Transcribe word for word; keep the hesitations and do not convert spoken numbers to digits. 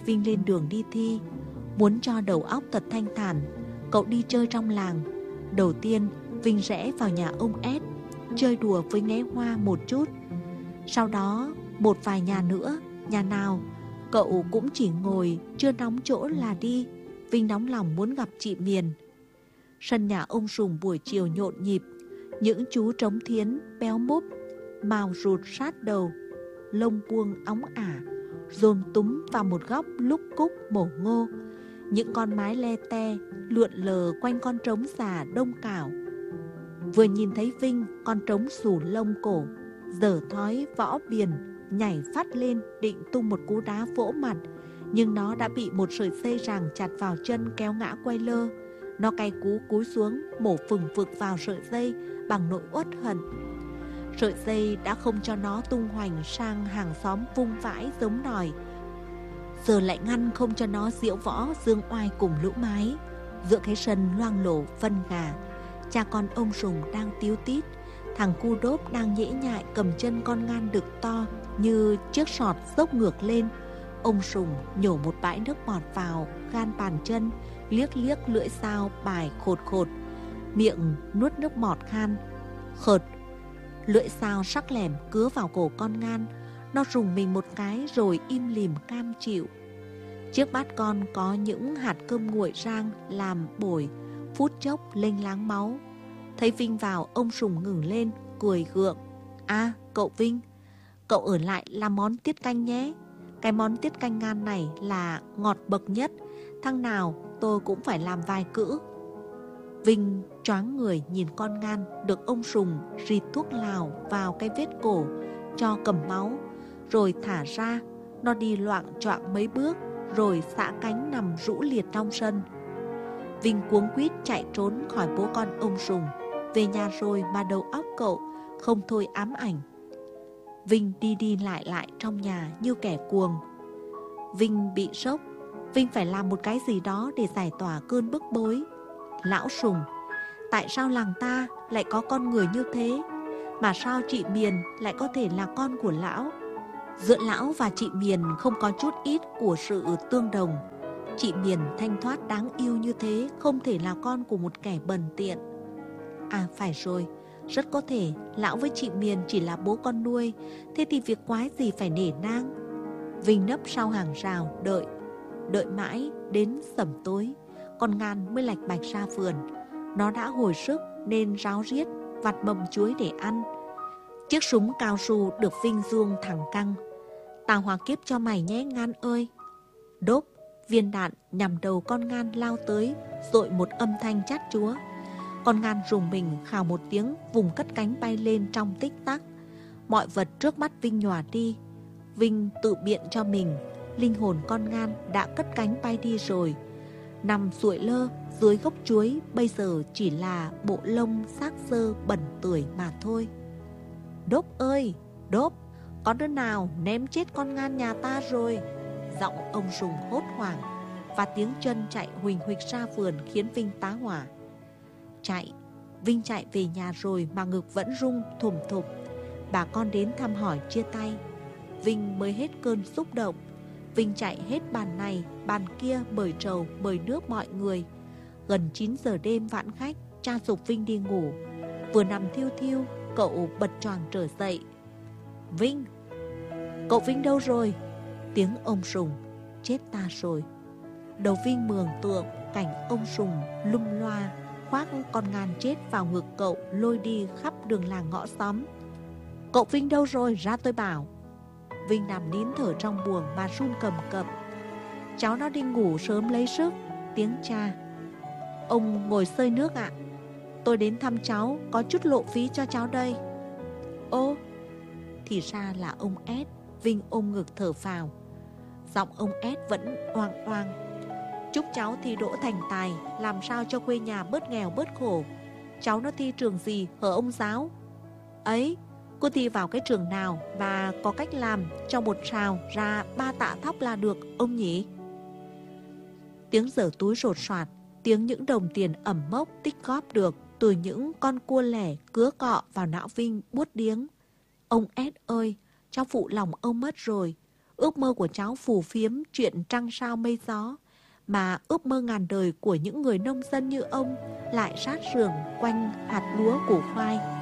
Vinh lên đường đi thi. Muốn cho đầu óc thật thanh thản, cậu đi chơi trong làng. Đầu tiên Vinh rẽ vào nhà ông S, chơi đùa với Nghé Hoa một chút. Sau đó một vài nhà nữa, nhà nào cậu cũng chỉ ngồi chưa nóng chỗ là đi. Vinh nóng lòng muốn gặp chị Miền. Sân nhà ông Sùng buổi chiều nhộn nhịp. Những chú trống thiến béo múp, mào rụt sát đầu, lông buông óng ả, dồn túm vào một góc lúc cúc mổ ngô. Những con mái le te lượn lờ quanh con trống già đông cảo. Vừa nhìn thấy Vinh, con trống xù lông cổ, giở thói võ biền, nhảy phát lên định tung một cú đá vỗ mặt, nhưng nó đã bị một sợi dây ràng chặt vào chân kéo ngã quay lơ. Nó cay cú cúi xuống, mổ phừng phực vào sợi dây bằng nỗi uất hận. Sợi dây đã không cho nó tung hoành sang hàng xóm vung vãi giống nòi, giờ lại ngăn không cho nó diễu võ dương oai cùng lũ mái. Giữa cái sân loang lổ phân gà, cha con ông Sùng đang tíu tít. Thằng cu Đốp đang nhễ nhại cầm chân con ngan đực to như chiếc sọt dốc ngược lên. Ông Sùng nhổ một bãi nước bọt vào gan bàn chân, liếc liếc lưỡi dao bài khột khột, miệng nuốt nước bọt khan khợt. Lưỡi dao sắc lẻm cứa vào cổ con ngan. Nó rùng mình một cái rồi im lìm cam chịu. Chiếc bát con có những hạt cơm nguội rang làm bổi, phút chốc lênh láng máu. Thấy Vinh vào, ông Sùng ngừng lên, cười gượng. À, cậu Vinh, cậu ở lại làm món tiết canh nhé. Cái món tiết canh ngan này là ngọt bậc nhất. Thằng nào tôi cũng phải làm vài cữ. Vinh choáng người nhìn con ngan được ông Sùng rịt thuốc lào vào cái vết cổ cho cầm máu, rồi thả ra. Nó đi loạng choạng mấy bước rồi xả cánh nằm rũ liệt trong sân. Vinh cuống quýt chạy trốn khỏi bố con ông Sùng. Về nhà rồi mà đầu óc cậu không thôi ám ảnh. Vinh đi đi lại lại trong nhà như kẻ cuồng. Vinh bị sốc. Vinh phải làm một cái gì đó để giải tỏa cơn bức bối. Lão Sùng, tại sao làng ta lại có con người như thế? Mà sao chị Miền lại có thể là con của lão? Giữa lão và chị Miền không có chút ít của sự tương đồng. Chị Miền thanh thoát đáng yêu như thế không thể là con của một kẻ bần tiện. À phải rồi, rất có thể lão với chị Miền chỉ là bố con nuôi. Thế thì việc quái gì phải nể nang. Vinh nấp sau hàng rào đợi. Đợi mãi đến sẩm tối, con ngan mới lạch bạch ra vườn. Nó đã hồi sức nên ráo riết vặt mầm chuối để ăn. Chiếc súng cao su được Vinh giương thẳng căng. Tao hòa kiếp cho mày nhé ngan ơi. Đốp, viên đạn nhằm đầu con ngan lao tới, dội một âm thanh chát chúa. Con ngan rùng mình khào một tiếng, vùng cất cánh bay lên trong tích tắc. Mọi vật trước mắt Vinh nhòa đi. Vinh tự biện cho mình, linh hồn con ngan đã cất cánh bay đi rồi. Nằm sụi lơ dưới gốc chuối bây giờ chỉ là bộ lông xác xơ bẩn tưởi mà thôi. Đốp ơi, Đốp, có đứa nào ném chết con ngan nhà ta rồi? Giọng ông Sùng hốt hoảng, và tiếng chân chạy huỳnh huỳnh ra vườn khiến Vinh tá hỏa. Chạy, Vinh chạy về nhà rồi mà ngực vẫn rung thùm thụp. Bà con đến thăm hỏi chia tay. Vinh mới hết cơn xúc động. Vinh chạy hết bàn này, bàn kia, mời trầu, mời nước mọi người. Gần chín giờ đêm vãn khách, cha giục Vinh đi ngủ. Vừa nằm thiêu thiêu, cậu bật choàng trở dậy. Vinh, cậu Vinh đâu rồi? Tiếng ông Sùng, chết ta rồi. Đầu Vinh mường tượng cảnh ông Sùng lum loa khoác con ngan chết vào ngực cậu, lôi đi khắp đường làng ngõ xóm. Cậu Vinh đâu rồi, ra tôi bảo. Vinh nằm nín thở trong buồng mà run cầm cập. Cháu nó đi ngủ sớm lấy sức. Tiếng cha. Ông ngồi xơi nước ạ. Tôi đến thăm cháu, có chút lộ phí cho cháu đây. Ô, thì ra là ông S. Vinh ôm ngực thở phào. Giọng ông S vẫn oang oang. Chúc cháu thi đỗ thành tài, làm sao cho quê nhà bớt nghèo bớt khổ. Cháu nó thi trường gì hở ông giáo? Ấy, cô thi vào cái trường nào và có cách làm cho một sào ra ba tạ thóc là được ông nhỉ? Tiếng giở túi rột soạt, tiếng những đồng tiền ẩm mốc tích góp được từ những con cua lẻ cứa cọ vào não Vinh buốt điếng. Ông S ơi, cháu phụ lòng ông mất rồi. Ước mơ của cháu phù phiếm chuyện trăng sao mây gió, mà ước mơ ngàn đời của những người nông dân như ông lại sát sườn quanh hạt lúa củ khoai.